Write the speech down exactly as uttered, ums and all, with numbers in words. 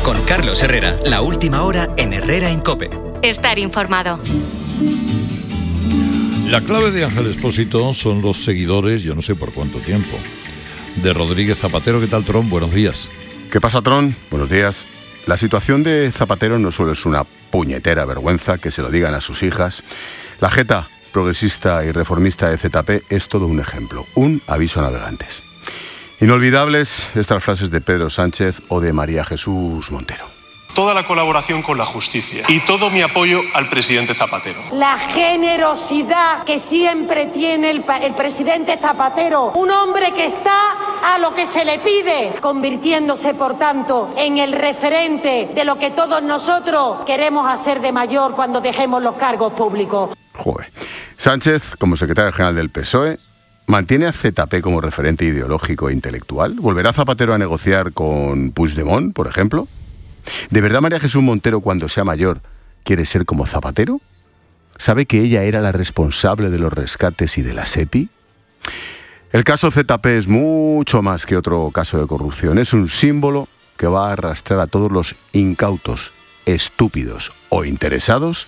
Con Carlos Herrera, la última hora en Herrera en COPE. Estar informado. La clave de Ángel Expósito son los seguidores, yo no sé por cuánto tiempo, de Rodríguez Zapatero. ¿Qué tal, Tron? Buenos días. ¿Qué pasa, Tron? Buenos días. La situación de Zapatero no solo es una puñetera vergüenza, que se lo digan a sus hijas. La jeta progresista y reformista de Z P es todo un ejemplo, un aviso a navegantes. Inolvidables estas frases de Pedro Sánchez o de María Jesús Montero. Toda la colaboración con la justicia y todo mi apoyo al presidente Zapatero. La generosidad que siempre tiene el, el presidente Zapatero, un hombre que está a lo que se le pide, convirtiéndose por tanto en el referente de lo que todos nosotros queremos hacer de mayor cuando dejemos los cargos públicos. Joder. Sánchez, como secretario general del P S O E, ¿mantiene a Z P como referente ideológico e intelectual? ¿Volverá Zapatero a negociar con Puigdemont, por ejemplo? ¿De verdad María Jesús Montero, cuando sea mayor, quiere ser como Zapatero? ¿Sabe que ella era la responsable de los rescates y de la SEPI? El caso Z P es mucho más que otro caso de corrupción. Es un símbolo que va a arrastrar a todos los incautos, estúpidos o interesados